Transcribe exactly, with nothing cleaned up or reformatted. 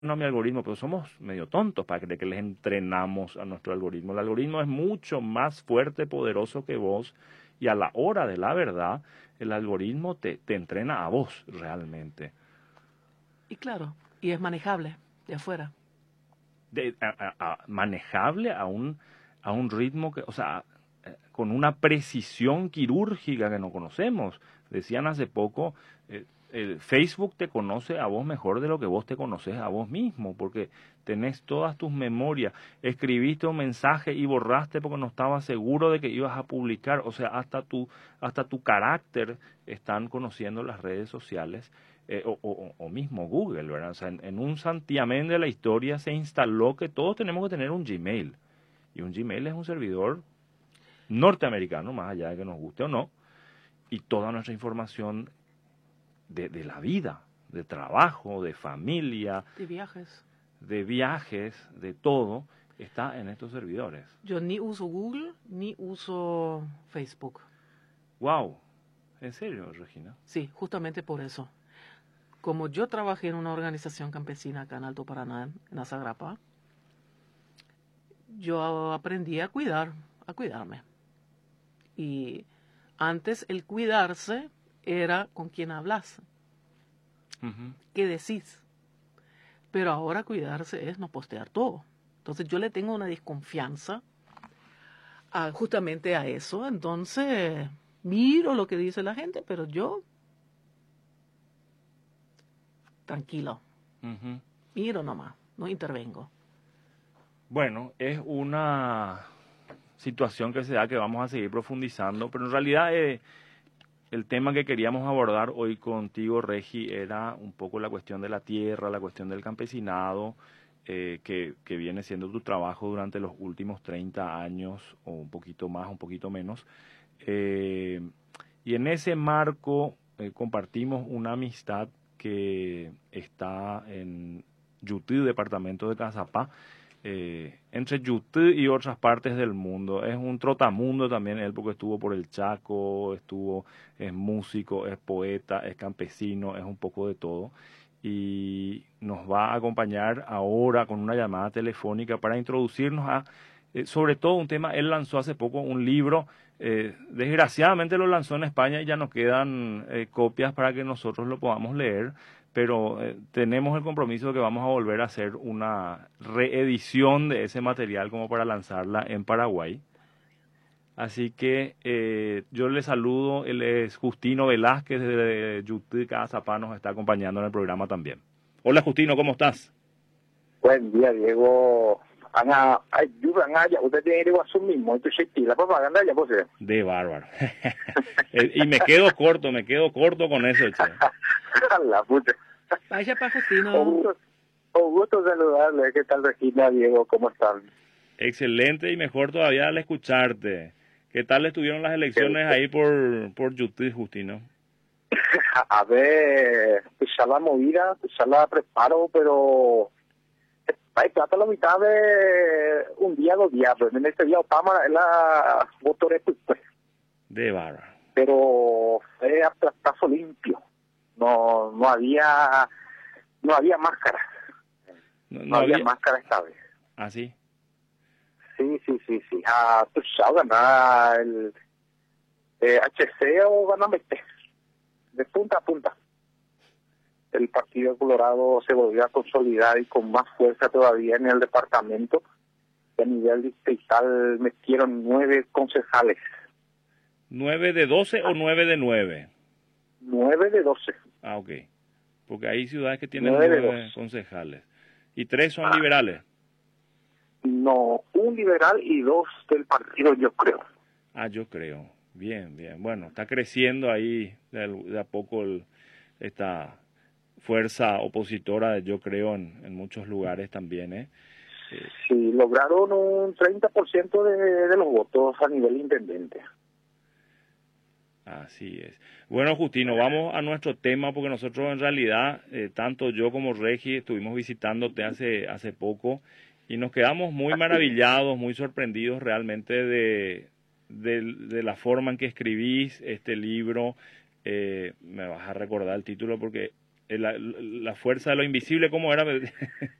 a mi algoritmo, pero somos medio tontos para creer que les entrenamos a nuestro algoritmo. El algoritmo es mucho más fuerte, poderoso que vos, y a la hora de la verdad, el algoritmo te, te entrena a vos realmente. Y claro, y es manejable de afuera. De, a, a, a, manejable a un, a un ritmo que, o sea, eh, con una precisión quirúrgica que no conocemos. Decían hace poco, eh, el Facebook te conoce a vos mejor de lo que vos te conoces a vos mismo, porque tenés todas tus memorias. Escribiste un mensaje y borraste porque no estabas seguro de que ibas a publicar. O sea, hasta tu, hasta tu carácter están conociendo las redes sociales. Eh, o, o, o mismo Google, ¿verdad? O sea, en, en un santiamén de la historia se instaló que todos tenemos que tener un Gmail. Y un Gmail es un servidor norteamericano, más allá de que nos guste o no, y toda nuestra información de, de la vida, de trabajo, de familia, De viajes. de viajes, de todo, está en estos servidores. Yo ni uso Google, ni uso Facebook. Wow, ¿en serio, Regina? Sí, justamente por eso. Como yo trabajé en una organización campesina acá en Alto Paraná, en Azagrapa, yo aprendí a cuidar, a cuidarme. Y antes el cuidarse era con quién hablas, Uh-huh. qué decís. Pero ahora cuidarse es no postear todo. Entonces yo le tengo una desconfianza a, justamente a eso. Entonces miro lo que dice la gente, pero yo tranquilo. Uh-huh. Miro nomás, no intervengo. Bueno, es una situación que se da que vamos a seguir profundizando, pero en realidad eh, el tema que queríamos abordar hoy contigo, Regi, era un poco la cuestión de la tierra, la cuestión del campesinado, eh, que, que viene siendo tu trabajo durante los últimos treinta años, o un poquito más, un poquito menos. Eh, y en ese marco eh, compartimos una amistad que está en Yutí, departamento de Cazapá, eh, entre Yutí y otras partes del mundo. Es un trotamundo también él, porque estuvo por el Chaco, estuvo, es músico, es poeta, es campesino, es un poco de todo. Y nos va a acompañar ahora con una llamada telefónica para introducirnos a, eh, sobre todo un tema. Él lanzó hace poco un libro, eh, desgraciadamente lo lanzó en España y ya nos quedan eh, copias para que nosotros lo podamos leer, pero eh, tenemos el compromiso de que vamos a volver a hacer una reedición de ese material como para lanzarla en Paraguay. Así que eh, yo le saludo, él es Justino Velázquez de Yutí, Cazapá, nos está acompañando en el programa también. Hola Justino, ¿cómo estás? Buen día, Diego. Ana, ayuda, Ana, usted tiene que asumir mismo, entonces la propaganda ya posee. De bárbaro. Y me quedo corto, me quedo corto con eso, che. La puta. Vaya pa' Justino. Un gusto, un gusto saludarle. ¿Qué tal, Regina, Diego? ¿Cómo están? Excelente y mejor todavía al escucharte. ¿Qué tal estuvieron las elecciones ahí por, por Yutí, Justino? A ver, ya la movida, ya la preparo, pero hay trata la mitad de un día, dos días, pero en este día Obama la votó después. De bárbaro. Pero fue a plastazo limpio. No, no había, no había máscara. No, No, no había, había máscara esta vez. ¿Ah, sí? Sí, sí, sí, sí. Ah, pues ya ganar el eh, H C o ganar M T. De punta a punta. El Partido Colorado se volvió a consolidar y con más fuerza todavía en el departamento. A nivel distrital metieron nueve concejales. ¿Nueve de doce o nueve de nueve? Nueve de doce. Ah, ok. Porque hay ciudades que tienen Nueve de nueve dos. concejales. Y tres son Ah. liberales. No, un liberal y dos del partido, yo creo. Ah, yo creo. Bien, bien. Bueno, está creciendo ahí de, de a poco el, esta fuerza opositora, yo creo, en, en muchos lugares también, ¿eh? Eh, Sí, lograron un treinta por ciento de, de los votos a nivel intendente. Así es. Bueno, Justino, vamos a nuestro tema porque nosotros en realidad, eh, tanto yo como Regi, estuvimos visitándote hace, hace poco y nos quedamos muy maravillados, muy sorprendidos realmente de, de, de la forma en que escribís este libro. Eh, me vas a recordar el título porque la, la fuerza de lo invisible, ¿cómo era?